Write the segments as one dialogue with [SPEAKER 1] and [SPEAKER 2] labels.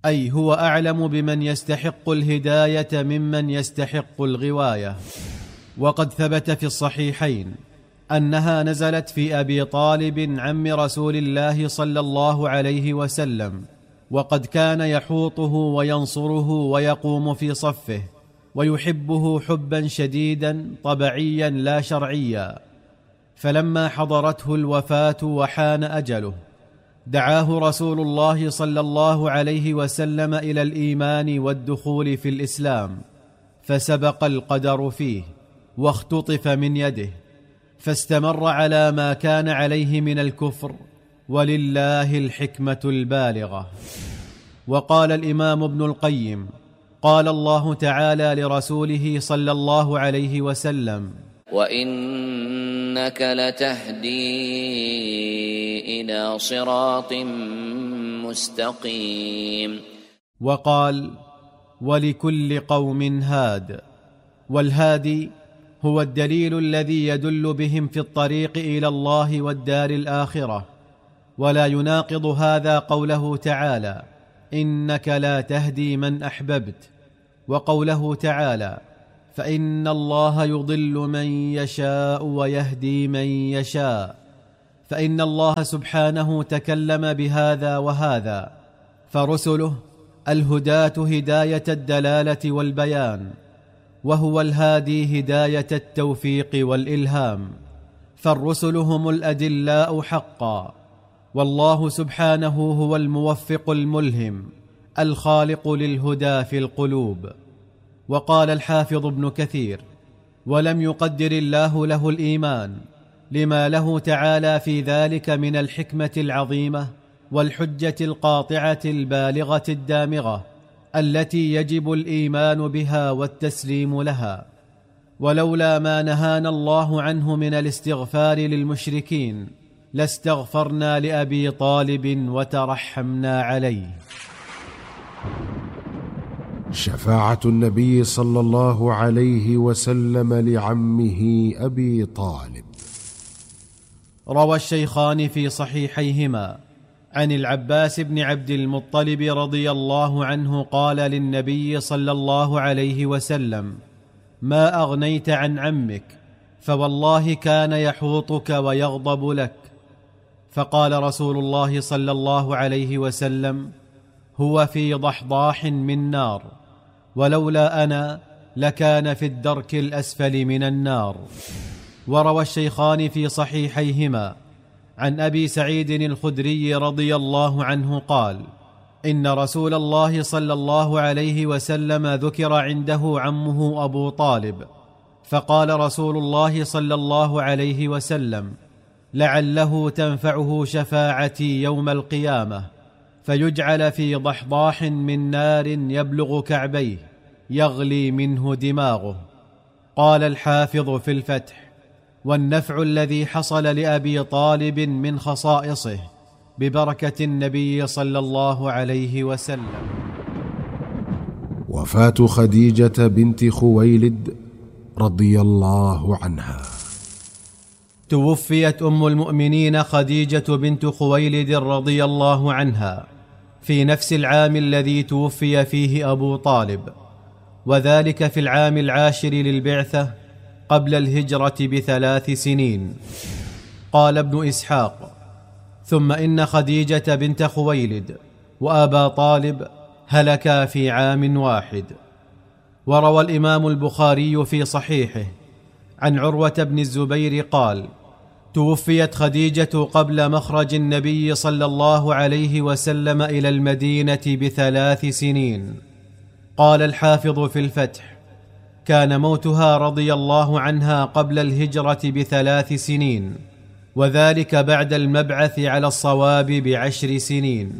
[SPEAKER 1] أي هو أعلم بمن يستحق الهداية ممن يستحق الغواية. وقد ثبت في الصحيحين أنها نزلت في أبي طالب عم رسول الله صلى الله عليه وسلم، وقد كان يحوطه وينصره ويقوم في صفه ويحبه حبا شديدا طبعيا لا شرعيا. فلما حضرته الوفاة وحان أجله دعاه رسول الله صلى الله عليه وسلم إلى الإيمان والدخول في الإسلام، فسبق القدر فيه واختطف من يده، فاستمر على ما كان عليه من الكفر، ولله الحكمة البالغة. وقال الإمام ابن القيم: قال الله تعالى لرسوله صلى الله عليه وسلم:
[SPEAKER 2] وإنك لتهدي إلى صراط مستقيم.
[SPEAKER 1] وقال: ولكل قوم هاد. والهادي هو الدليل الذي يدل بهم في الطريق إلى الله والدار الآخرة. ولا يناقض هذا قوله تعالى: إنك لا تهدي من أحببت، وقوله تعالى: فإن الله يضل من يشاء ويهدي من يشاء. فإن الله سبحانه تكلم بهذا وهذا، فرسله الهداة هداية الدلالة والبيان، وهو الهادي هداية التوفيق والإلهام. فالرسل هم الأدلاء حقا، والله سبحانه هو الموفق الملهم الخالق للهدى في القلوب. وقال الحافظ ابن كثير: ولم يقدر الله له الإيمان لما له تعالى في ذلك من الحكمة العظيمة والحجة القاطعة البالغة الدامغة التي يجب الإيمان بها والتسليم لها. ولولا ما نهانا الله عنه من الاستغفار للمشركين لاستغفرنا لأبي طالب وترحمنا عليه.
[SPEAKER 3] شفاعة النبي صلى الله عليه وسلم لعمه أبي طالب.
[SPEAKER 1] روى الشيخان في صحيحيهما عن العباس بن عبد المطلب رضي الله عنه قال للنبي صلى الله عليه وسلم: ما أغنيت عن عمك، فوالله كان يحوطك ويغضب لك. فقال رسول الله صلى الله عليه وسلم: هو في ضحضاح من نار، ولولا أنا لكان في الدرك الأسفل من النار. وروى الشيخان في صحيحيهما عن أبي سعيد الخدري رضي الله عنه قال: إن رسول الله صلى الله عليه وسلم ذكر عنده عمه أبو طالب، فقال رسول الله صلى الله عليه وسلم: لعله تنفعه شفاعتي يوم القيامة، فيجعل في ضحضاح من نار يبلغ كعبيه يغلي منه دماغه. قال الحافظ في الفتح: والنفع الذي حصل لأبي طالب من خصائصه ببركة النبي صلى الله عليه وسلم.
[SPEAKER 3] وفاة خديجة بنت خويلد رضي الله عنها.
[SPEAKER 1] توفيت أم المؤمنين خديجة بنت خويلد رضي الله عنها في نفس العام الذي توفي فيه أبو طالب، وذلك في العام 10 للبعثة قبل الهجرة ب3 سنين. قال ابن إسحاق: ثم إن خديجة بنت خويلد وأبا طالب هلكا في عام واحد. وروى الإمام البخاري في صحيحه عن عروة بن الزبير قال: توفيت خديجة قبل مخرج النبي صلى الله عليه وسلم إلى المدينة ب3 سنين. قال الحافظ في الفتح: كان موتها رضي الله عنها قبل الهجرة ب3 سنين، وذلك بعد المبعث على الصواب ب10 سنين.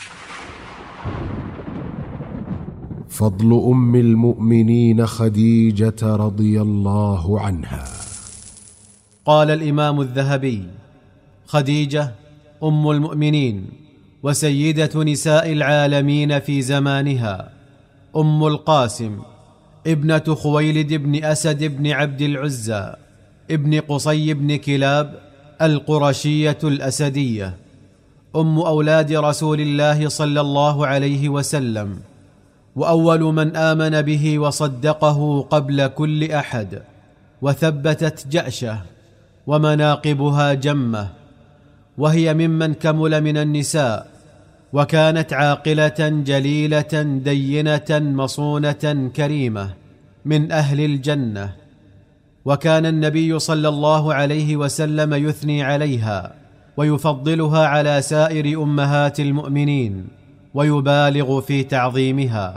[SPEAKER 3] فضل أم المؤمنين خديجة رضي الله عنها.
[SPEAKER 1] قال الإمام الذهبي: خديجة أم المؤمنين وسيدة نساء العالمين في زمانها، أم القاسم ابنة خويلد بن أسد بن عبد العزى ابن قصي بن كلاب القرشية الأسدية، أم أولاد رسول الله صلى الله عليه وسلم، وأول من آمن به وصدقه قبل كل أحد، وثبتت جأشه، ومناقبها جمة، وهي ممن كمل من النساء، وكانت عاقلة جليلة دينة مصونة كريمة من أهل الجنة. وكان النبي صلى الله عليه وسلم يثني عليها ويفضلها على سائر أمهات المؤمنين، ويبالغ في تعظيمها.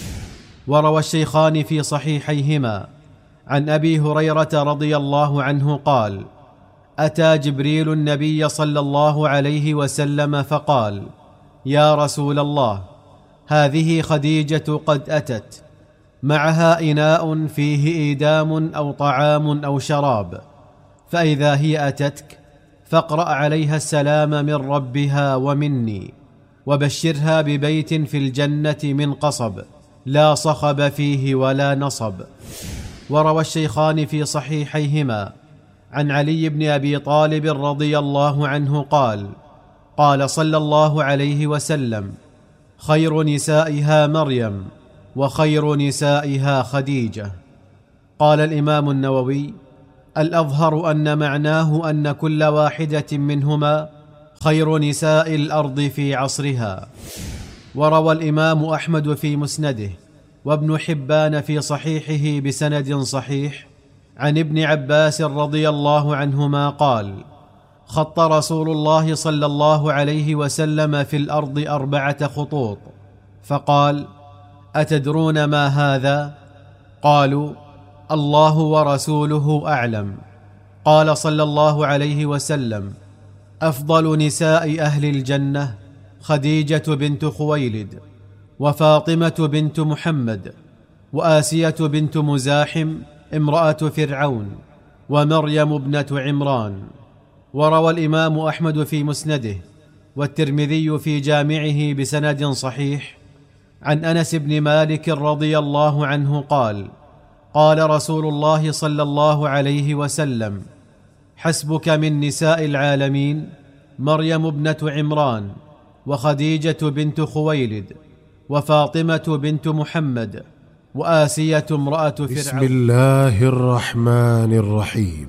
[SPEAKER 1] وروى الشيخان في صحيحيهما عن أبي هريرة رضي الله عنه قال: أتى جبريل النبي صلى الله عليه وسلم فقال: يا رسول الله، هذه خديجة قد أتت، معها إناء فيه إيدام أو طعام أو شراب، فإذا هي أتتك فاقرأ عليها السلام من ربها ومني، وبشرها ببيت في الجنة من قصب لا صخب فيه ولا نصب. وروى الشيخان في صحيحيهما عن علي بن أبي طالب رضي الله عنه قال: قال صلى الله عليه وسلم: خير نسائها مريم، وخير نسائها خديجة. قال الإمام النووي: الأظهر أن معناه أن كل واحدة منهما خير نساء الأرض في عصرها. وروى الإمام أحمد في مسنده، وابن حبان في صحيحه بسند صحيح عن ابن عباس رضي الله عنهما قال: خط رسول الله صلى الله عليه وسلم في الأرض 4 خطوط، فقال: أتدرون ما هذا؟ قالوا: الله ورسوله أعلم. قال صلى الله عليه وسلم: أفضل نساء أهل الجنة خديجة بنت خويلد، وفاطمة بنت محمد، وآسية بنت مزاحم امرأة فرعون، ومريم ابنة عمران. وروى الإمام أحمد في مسنده، والترمذي في جامعه بسند صحيح عن أنس بن مالك رضي الله عنه قال: قال رسول الله صلى الله عليه وسلم: حسبك من نساء العالمين مريم ابنة عمران، وخديجة بنت خويلد، وفاطمة بنت محمد، وآسية امرأة فرعون.
[SPEAKER 3] بسم الله الرحمن الرحيم.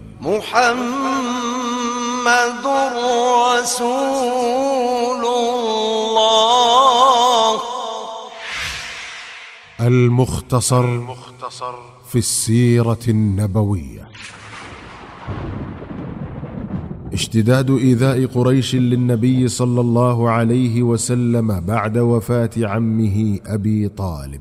[SPEAKER 4] محمد رسول الله.
[SPEAKER 3] المختصر في السيرة النبوية. اشتداد إيذاء قريش للنبي صلى الله عليه وسلم بعد وفاة عمه أبي طالب.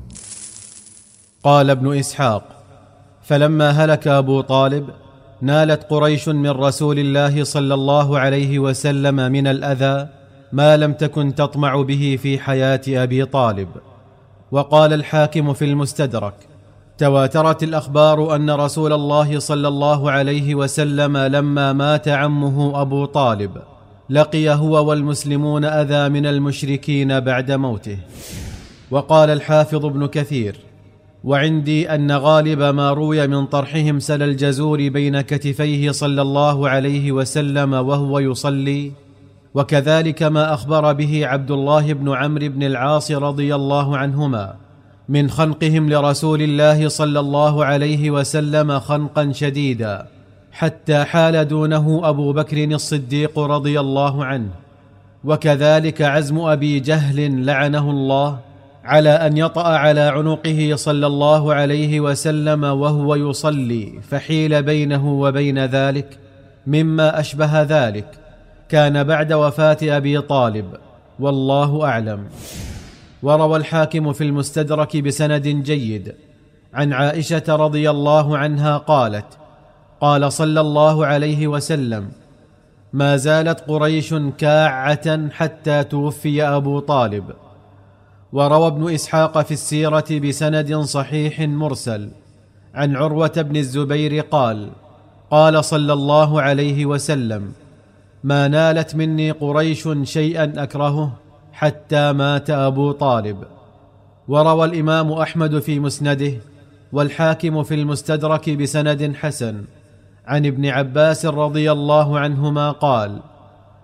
[SPEAKER 1] قال ابن إسحاق: فلما هلك أبو طالب نالت قريش من رسول الله صلى الله عليه وسلم من الأذى ما لم تكن تطمع به في حياة أبي طالب. وقال الحاكم في المستدرك: تواترت الأخبار أن رسول الله صلى الله عليه وسلم لما مات عمه أبو طالب لقي هو والمسلمون أذى من المشركين بعد موته. وقال الحافظ ابن كثير: وعندي أن غالب ما روي من طرحهم سل الجزور بين كتفيه صلى الله عليه وسلم وهو يصلي، وكذلك ما أخبر به عبد الله بن عمرو بن العاص رضي الله عنهما من خنقهم لرسول الله صلى الله عليه وسلم خنقا شديدا، حتى حال دونه أبو بكر الصديق رضي الله عنه. وكذلك عزم أبي جهل لعنه الله على أن يطأ على عنقه صلى الله عليه وسلم وهو يصلي، فحيل بينه وبين ذلك مما أشبه ذلك كان بعد وفاة أبي طالب، والله أعلم. وروى الحاكم في المستدرك بسند جيد عن عائشة رضي الله عنها قالت: قال صلى الله عليه وسلم: ما زالت قريش كاعة حتى توفي أبو طالب. وروى ابن إسحاق في السيرة بسند صحيح مرسل عن عروة بن الزبير قال: قال صلى الله عليه وسلم: ما نالت مني قريش شيئا أكرهه حتى مات أبو طالب. وروى الإمام أحمد في مسنده والحاكم في المستدرك بسند حسن عن ابن عباس رضي الله عنهما قال: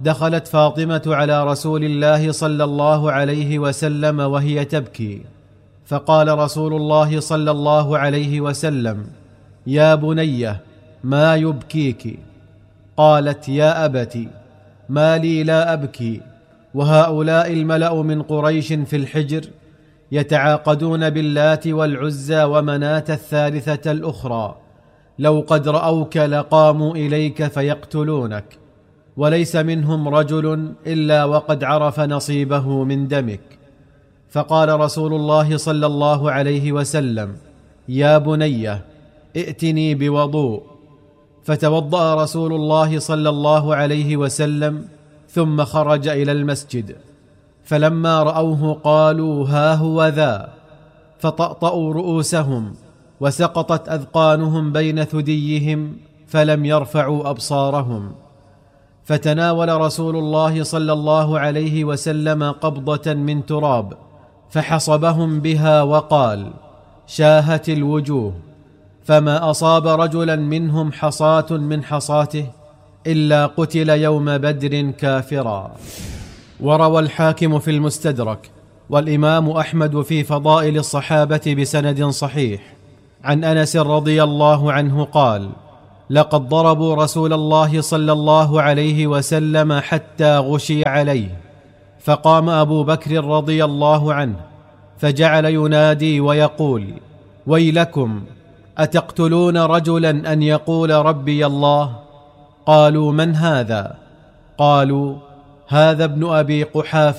[SPEAKER 1] دخلت فاطمة على رسول الله صلى الله عليه وسلم وهي تبكي، فقال رسول الله صلى الله عليه وسلم: يا بنيه، ما يبكيك؟ قالت: يا أبت، ما لي لا أبكي، وهؤلاء الملأ من قريش في الحجر يتعاقدون باللات والعزى ومناة الثالثة الأخرى، لو قد رأوك لقاموا إليك فيقتلونك، وليس منهم رجل إلا وقد عرف نصيبه من دمك. فقال رسول الله صلى الله عليه وسلم: يا بنيه، ائتني بوضوء. فتوضأ رسول الله صلى الله عليه وسلم ثم خرج إلى المسجد، فلما رأوه قالوا: ها هو ذا، فطأطأوا رؤوسهم وسقطت أذقانهم بين ثديهم فلم يرفعوا أبصارهم. فتناول رسول الله صلى الله عليه وسلم قبضة من تراب فحصبهم بها وقال: شاهت الوجوه، فما أصاب رجلا منهم حصاة من حصاته إلا قتل يوم بدر كافرا. وروى الحاكم في المستدرك والإمام أحمد في فضائل الصحابة بسند صحيح عن أنس رضي الله عنه قال: لقد ضربوا رسول الله صلى الله عليه وسلم حتى غشي عليه، فقام أبو بكر رضي الله عنه فجعل ينادي ويقول: ويلكم، أتقتلون رجلا أن يقول ربي الله؟ قالوا: من هذا؟ قالوا: هذا ابن أبي قحافة